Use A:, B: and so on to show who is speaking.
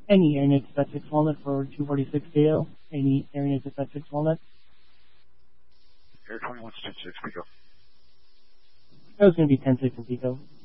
A: Any AirNet Spec 6 walnut for 246 KO. Any AirNet Spec 6 walnut.
B: Air 21 Stitch 6 Pico.
A: That was going to be 10-6 and Pico.